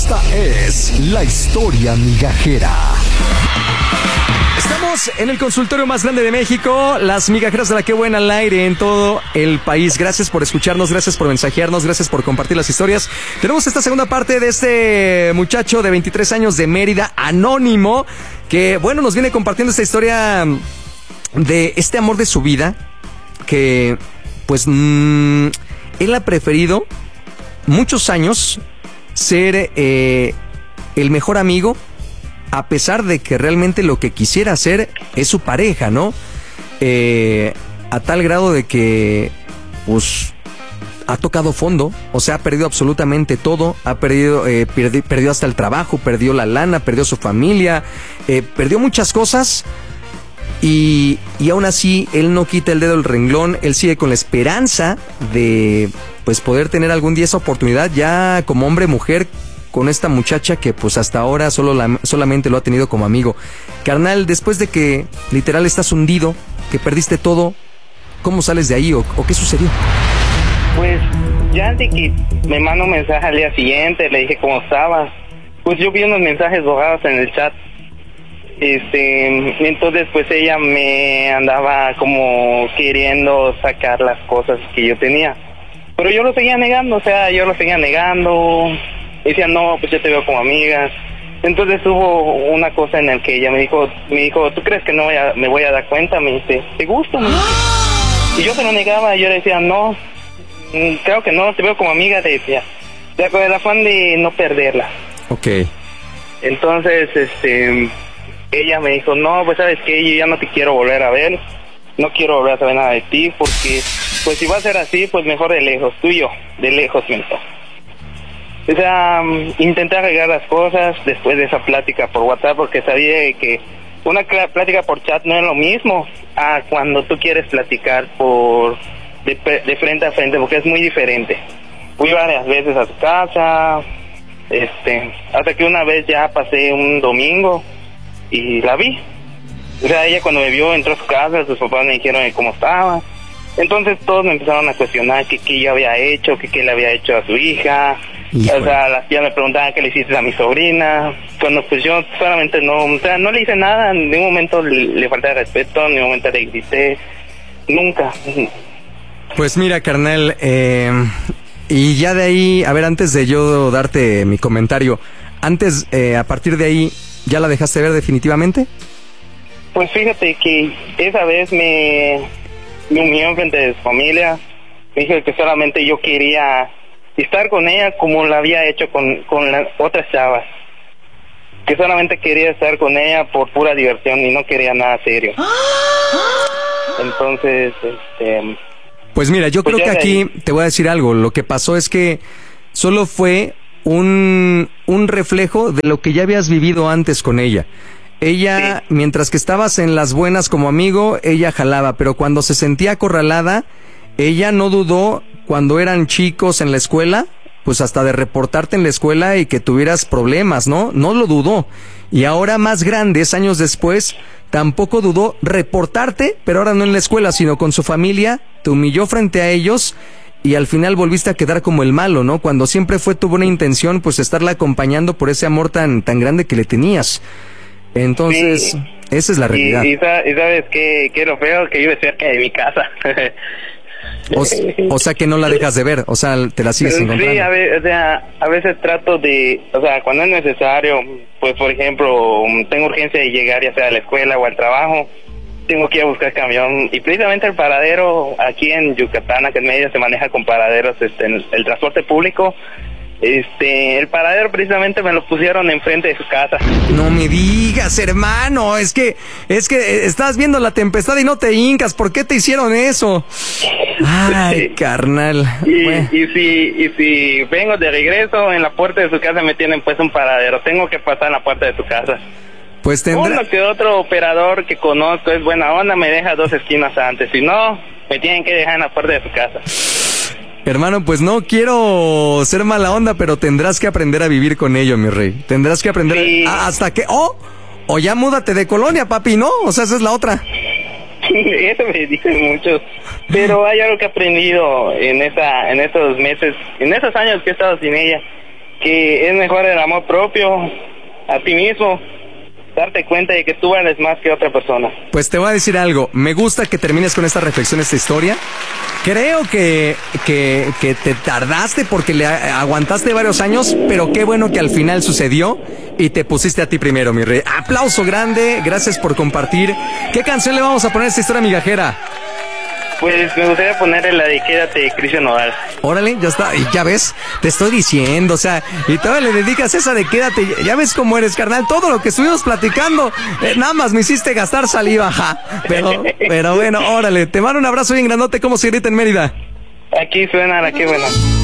Esta es la historia migajera. Estamos en el consultorio más grande de México, las migajeras de la Qué Buena al aire en todo el país. Gracias por escucharnos, gracias por mensajearnos, gracias por compartir las historias. Tenemos esta segunda parte de este muchacho de 23 años de Mérida, anónimo, que, bueno, nos viene compartiendo esta historia de este amor de su vida, que, pues, él ha preferido muchos años ser el mejor amigo, a pesar de que realmente lo que quisiera hacer es su pareja, ¿no? A tal grado de que, pues, ha tocado fondo, o sea, ha perdido absolutamente todo, perdió hasta el trabajo, perdió la lana, perdió su familia, perdió muchas cosas, y aún así, él no quita el dedo del renglón, él sigue con la esperanza de, pues, poder tener algún día esa oportunidad, ya como hombre, mujer, con esta muchacha que pues hasta ahora solamente lo ha tenido como amigo. Carnal, después de que literal estás hundido, que perdiste todo, ¿cómo sales de ahí o qué sucedió? Pues ya de que me mandó un mensaje al día siguiente, le dije cómo estaba. Pues yo vi unos mensajes borrados en el chat. Entonces pues ella me andaba como queriendo sacar las cosas que yo tenía. Pero yo lo seguía negando, decía, no, pues yo te veo como amiga. Entonces hubo una cosa en la que ella me dijo, ¿tú crees que no me voy a dar cuenta? Me dice, ¿te gusta? Me dice. Y yo se lo negaba, yo le decía, no, creo que no, te veo como amiga, le decía, con el afán de no perderla. Ok. Entonces, ella me dijo, no, pues sabes que yo ya no te quiero volver a ver, no quiero volver a saber nada de ti, porque, pues si va a ser así, pues mejor de lejos, tú y yo, de lejos, me dijo. O sea, intenté arreglar las cosas después de esa plática por WhatsApp, porque sabía que una plática por chat no es lo mismo a cuando tú quieres platicar de frente a frente, porque es muy diferente. Fui varias veces a su casa, hasta que una vez ya pasé un domingo y la vi. O sea, ella cuando me vio entró a su casa, sus papás me dijeron cómo estaba. Entonces todos me empezaron a cuestionar que qué yo había hecho, que qué le había hecho a su hija. Híjole. O sea, ya me preguntaban qué le hiciste a mi sobrina, cuando pues yo solamente no le hice nada, en ningún momento le falté de respeto, en ningún momento le grité, nunca. Pues mira, carnal, y ya de ahí, a ver, antes de yo darte mi comentario, a partir de ahí, ¿ya la dejaste ver definitivamente? Pues fíjate que esa vez me humilló frente de su familia, me dijo que solamente yo quería estar con ella como la había hecho con las otras chavas, que solamente quería estar con ella por pura diversión y no quería nada serio. Entonces, pues mira, yo creo que aquí te voy a decir algo. Lo que pasó es que solo fue un reflejo de lo que ya habías vivido antes con ella. Ella, sí, mientras que estabas en las buenas como amigo, ella jalaba, pero cuando se sentía acorralada, ella no dudó, cuando eran chicos en la escuela, pues hasta de reportarte en la escuela y que tuvieras problemas, ¿no? No lo dudó. Y ahora más grandes, años después, tampoco dudó reportarte, pero ahora no en la escuela, sino con su familia, te humilló frente a ellos y al final volviste a quedar como el malo, ¿no? Cuando siempre fue tu buena intención, pues estarla acompañando por ese amor tan grande que le tenías. Entonces, sí, esa es la realidad. Y sabes qué es lo feo, que vive cerca de mi casa. O sea que no la dejas de ver, o sea, te la sigues encontrando. Sí, a veces trato de, o sea, cuando es necesario, pues por ejemplo, tengo urgencia de llegar ya sea a la escuela o al trabajo, tengo que ir a buscar camión, y precisamente el paradero aquí en Yucatán, que en medio se maneja con paraderos, el transporte público, el paradero precisamente me lo pusieron enfrente de su casa. No me digas, hermano, es que estás viendo la tempestad y no te hincas. ¿Por qué te hicieron eso? Ay, carnal. Y si vengo de regreso, en la puerta de su casa me tienen pues un paradero. Tengo que pasar en la puerta de su casa. Pues uno que otro operador que conozco es buena onda, me deja 2 esquinas antes. Si no, me tienen que dejar en la puerta de su casa. Hermano, pues no quiero ser mala onda, pero tendrás que aprender a vivir con ello, mi rey. Tendrás que aprender hasta que... O ya múdate de colonia, papi, ¿no? O sea, esa es la otra. Eso me dicen muchos. Pero hay algo que he aprendido en esos meses, en esos años que he estado sin ella. que es mejor el amor propio a ti mismo, darte cuenta de que tú vales más que otra persona. Pues te voy a decir algo, me gusta que termines con esta reflexión, esta historia. Creo que te tardaste porque le aguantaste varios años, pero qué bueno que al final sucedió y te pusiste a ti primero, mi rey. Aplauso grande, gracias por compartir. ¿Qué canción le vamos a poner a esta historia migajera? Pues me gustaría ponerle la de Quédate de Cristian Nodal. Órale, ya está, y ya ves, te estoy diciendo, o sea, y todavía le dedicas esa de Quédate, ya ves cómo eres, carnal, todo lo que estuvimos platicando, nada más me hiciste gastar saliva, ja, pero bueno, órale, te mando un abrazo bien grandote, ¿cómo se grita en Mérida? Aquí suena la que buena.